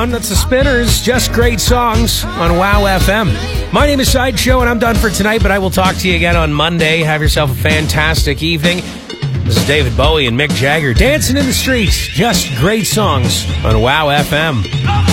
Down. That's the Spinners. Just great songs on Wow FM. My name is Sideshow, and I'm done for tonight, but I will talk to you again on Monday. Have yourself a fantastic evening. This is David Bowie and Mick Jagger dancing in the streets. Just great songs on Wow FM.